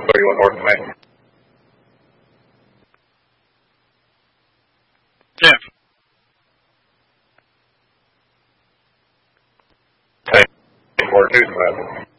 you want North and West? Yeah. Hey, North News and West.